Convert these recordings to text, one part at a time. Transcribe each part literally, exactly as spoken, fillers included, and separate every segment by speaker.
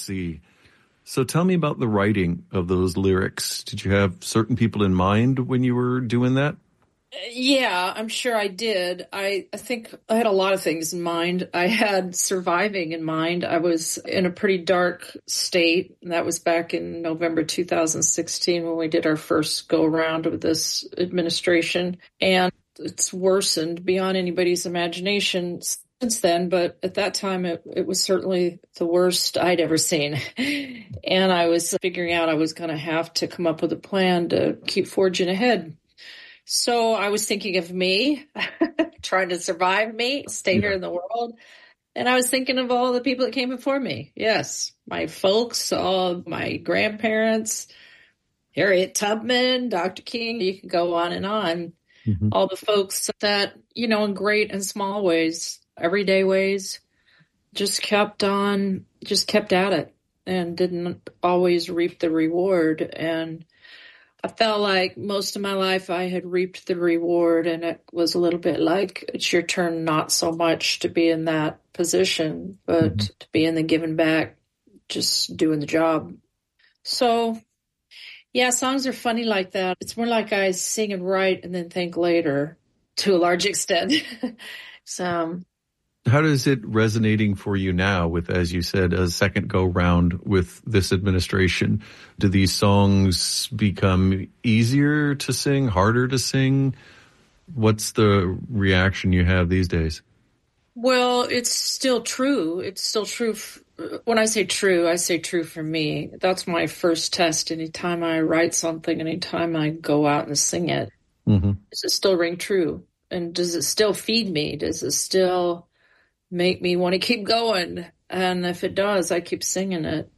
Speaker 1: see. So tell me about the writing of those lyrics. Did you have certain people in mind when you were doing that?
Speaker 2: Yeah, I'm sure I did. I, I think I had a lot of things in mind. I had surviving in mind. I was in a pretty dark state. And that was back in November two thousand sixteen when we did our first go around with this administration. And it's worsened beyond anybody's imagination since then. But at that time, it, it was certainly the worst I'd ever seen. And I was figuring out I was going to have to come up with a plan to keep forging ahead. So I was thinking of me, trying to survive me, stay yeah. here in the world. And I was thinking of all the people that came before me. Yes, my folks, all my grandparents, Harriet Tubman, Doctor King, you can go on and on. Mm-hmm. All the folks that, you know, in great and small ways, everyday ways, just kept on, just kept at it and didn't always reap the reward. And I felt like most of my life I had reaped the reward, and it was a little bit like it's your turn not so much to be in that position, but mm-hmm. to be in the giving back, just doing the job. So, yeah, songs are funny like that. It's more like I sing and write and then think later to a large extent. So,
Speaker 1: how is it resonating for you now with, as you said, a second go round with this administration? Do these songs become easier to sing, harder to sing? What's the reaction you have these days?
Speaker 2: Well, it's still true. It's still true. F- when I say true, I say true for me. That's my first test. Anytime I write something, anytime I go out and sing it, mm-hmm. does it still ring true? And does it still feed me? Does it still make me want to keep going? And if it does, I keep singing it.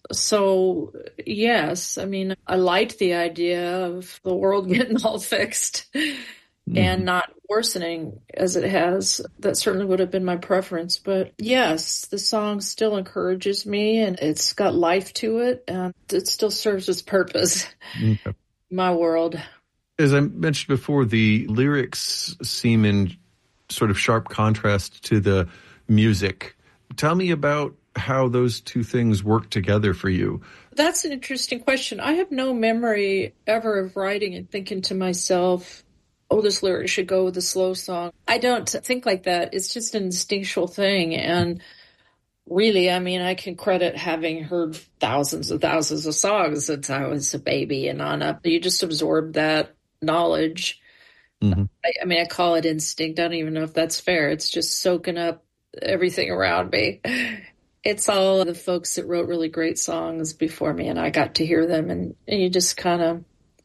Speaker 2: So, yes, I mean, I liked the idea of the world getting all fixed mm-hmm. and not worsening as it has. That certainly would have been my preference. But yes, the song still encourages me, and it's got life to it, and it still serves its purpose. Okay. My world.
Speaker 1: As I mentioned before, the lyrics seem in sort of sharp contrast to the music. Tell me about how those two things work together for you.
Speaker 2: That's an interesting question. I have no memory ever of writing and thinking to myself, oh, this lyric should go with the slow song. I don't think like that. It's just an instinctual thing. And really, I mean, I can credit having heard thousands and thousands of songs since I was a baby and on up. You just absorb that knowledge. Mm-hmm. I, I mean, I call it instinct. I don't even know if that's fair. It's just soaking up everything around me. It's all the folks that wrote really great songs before me, and I got to hear them, and, and you just kind of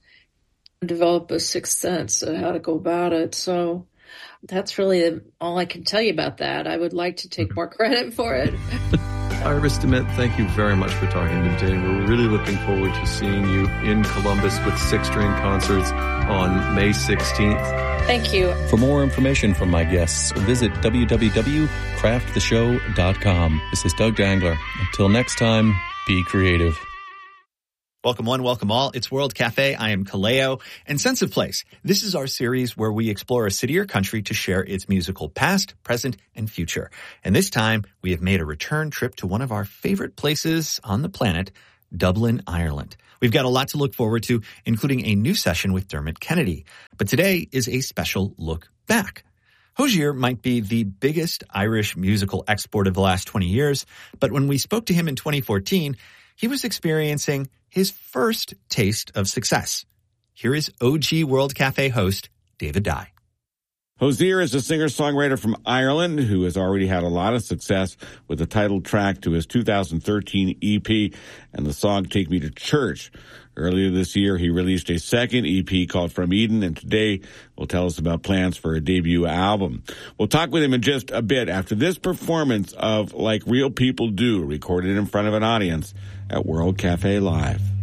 Speaker 2: develop a sixth sense of how to go about it. So that's really all I can tell you about that. I would like to take more credit for it.
Speaker 1: Iris DeMent, thank you very much for talking to me today. We're really looking forward to seeing you in Columbus with Six String Concerts on May sixteenth.
Speaker 2: Thank you.
Speaker 3: For more information from my guests, visit w w w dot craft the show dot com. This is Doug Dangler. Until next time, be creative.
Speaker 4: Welcome one, welcome all. It's World Cafe. I am Kaleo. And Sense of Place. This is our series where we explore a city or country to share its musical past, present, and future. And this time, we have made a return trip to one of our favorite places on the planet, Dublin, Ireland. We've got a lot to look forward to, including a new session with Dermot Kennedy. But today is a special look back. Hozier might be the biggest Irish musical export of the last twenty years, but when we spoke to him in twenty fourteen, he was experiencing his first taste of success. Here is O G World Cafe host David Dye.
Speaker 5: Hozier is a singer-songwriter from Ireland who has already had a lot of success with the title track to his two thousand thirteen E P and the song Take Me to Church. Earlier this year, he released a second E P called From Eden, and today will tell us about plans for a debut album. We'll talk with him in just a bit after this performance of Like Real People Do, recorded in front of an audience at World Cafe Live.